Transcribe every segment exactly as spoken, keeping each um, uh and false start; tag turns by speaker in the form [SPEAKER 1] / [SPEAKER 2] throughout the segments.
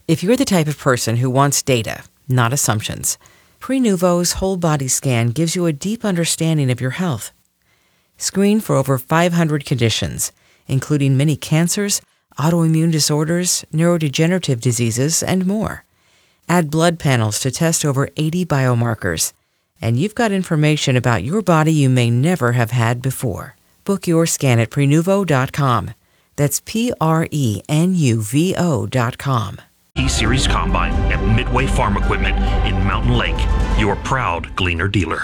[SPEAKER 1] If you're the type of person who wants data, not assumptions, Prenuvo's whole body scan gives you a deep understanding of your health. Screen for over five hundred conditions, including many cancers, autoimmune disorders, neurodegenerative diseases, and more. Add blood panels to test over eighty biomarkers, and you've got information about your body you may never have had before. Book your scan at Prenuvo dot com. That's P R E N U V O dot com.
[SPEAKER 2] E-Series Combine at Midway Farm Equipment in Mountain Lake, your proud Gleaner dealer.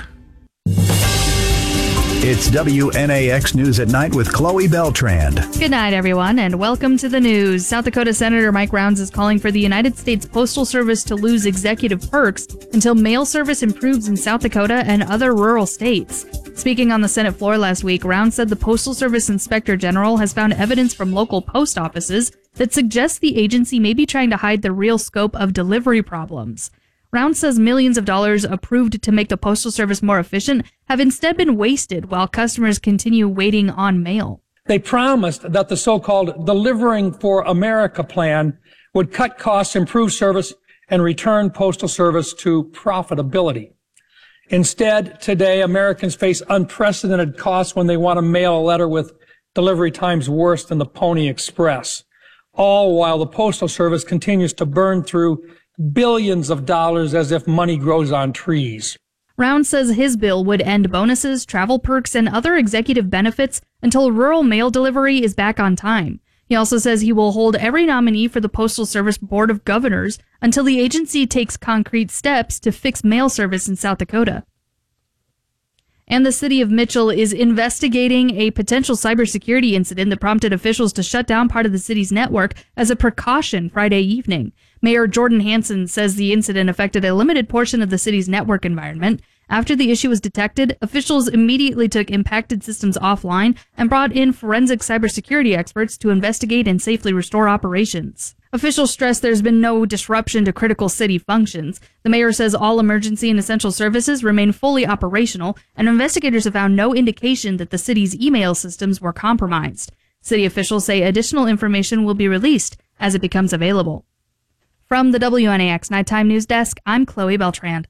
[SPEAKER 3] It's W N A X News at Night with Chloe Beltran.
[SPEAKER 4] Good night, everyone, and welcome to the news. South Dakota Senator Mike Rounds is calling for the United States Postal Service to lose executive perks until mail service improves in South Dakota and other rural states. Speaking on the Senate floor last week, Rounds said the Postal Service Inspector General has found evidence from local post offices that suggests the agency may be trying to hide the real scope of delivery problems. Rounds says millions of dollars approved to make the Postal Service more efficient have instead been wasted while customers continue waiting on mail.
[SPEAKER 5] They promised that the so-called Delivering for America plan would cut costs, improve service, and return Postal Service to profitability. Instead, today, Americans face unprecedented costs when they want to mail a letter with delivery times worse than the Pony Express, all while the Postal Service continues to burn through billions of dollars as if money grows on trees.
[SPEAKER 4] Rounds says his bill would end bonuses, travel perks, and other executive benefits until rural mail delivery is back on time. He also says he will hold every nominee for the Postal Service Board of Governors until the agency takes concrete steps to fix mail service in South Dakota. And the city of Mitchell is investigating a potential cybersecurity incident that prompted officials to shut down part of the city's network as a precaution Friday evening. Mayor Jordan Hansen says the incident affected a limited portion of the city's network environment. After the issue was detected, officials immediately took impacted systems offline and brought in forensic cybersecurity experts to investigate and safely restore operations. Officials stress there's been no disruption to critical city functions. The mayor says all emergency and essential services remain fully operational, and investigators have found no indication that the city's email systems were compromised. City officials say additional information will be released as it becomes available. From the W N A X Nighttime News Desk, I'm Chloe Beltran.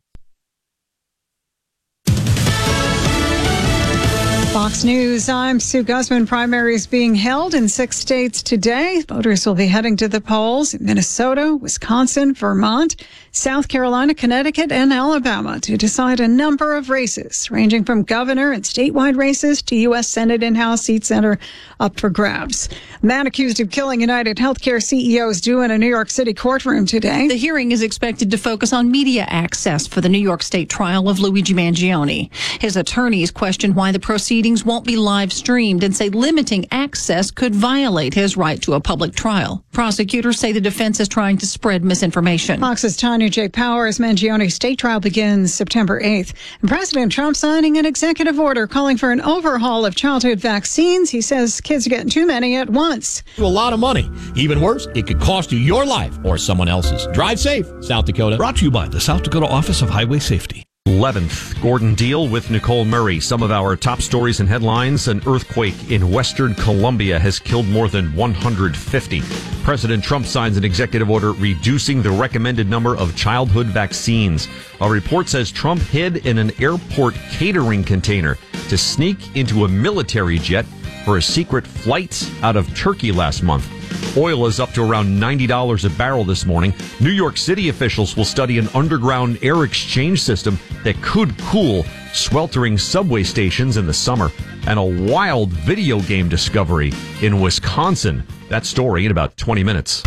[SPEAKER 6] Fox News, I'm Sue Guzman. Primaries being held in six states today. Voters will be heading to the polls in Minnesota, Wisconsin, Vermont, South Carolina, Connecticut, and Alabama to decide a number of races, ranging from governor and statewide races to U S Senate and House seats that are up for grabs. A man accused of killing United Healthcare C E O is due in a New York City courtroom today.
[SPEAKER 7] The hearing is expected to focus on media access for the New York State trial of Luigi Mangione. His attorneys question why the proceedings won't be live streamed and say limiting access could violate his right to a public trial. Prosecutors say the defense is trying to spread misinformation.
[SPEAKER 6] Fox's Tanya J. Powers. Mangione's state trial begins September eighth. And President Trump signing an executive order calling for an overhaul of childhood vaccines. He says kids are getting too many at once.
[SPEAKER 8] A lot of money. Even worse, it could cost you your life or someone else's. Drive safe, South Dakota.
[SPEAKER 9] Brought to you by the South Dakota Office of Highway Safety.
[SPEAKER 10] eleventh, Gordon Deal with Nicole Murray. Some of our top stories and headlines. An earthquake in western Colombia has killed more than one hundred fifty. President Trump signs an executive order reducing the recommended number of childhood vaccines. A report says Trump hid in an airport catering container to sneak into a military jet for a secret flight out of Turkey last month. Oil is up to around ninety dollars a barrel this morning. New York City officials will study an underground air exchange system that could cool sweltering subway stations in the summer. And a wild video game discovery in Wisconsin. That story in about twenty minutes.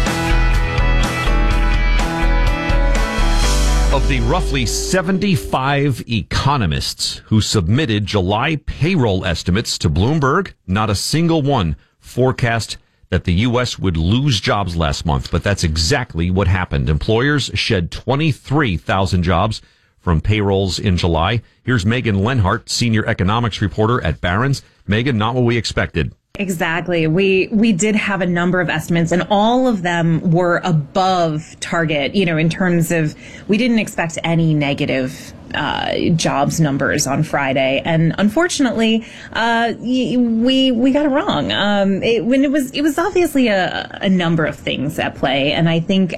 [SPEAKER 10] Of the roughly seventy-five economists who submitted July payroll estimates to Bloomberg, not a single one forecast that the U S would lose jobs last month, but that's exactly what happened. Employers shed twenty-three thousand jobs from payrolls in July. Here's Megan Lenhart, senior economics reporter at Barron's. Megan, not what we expected.
[SPEAKER 11] Exactly. We we did have a number of estimates, and all of them were above target, you know, in terms of we didn't expect any negative uh, jobs numbers on Friday. And unfortunately, uh, we we got it wrong. Um, it, when it was it was obviously a, a number of things at play. And I think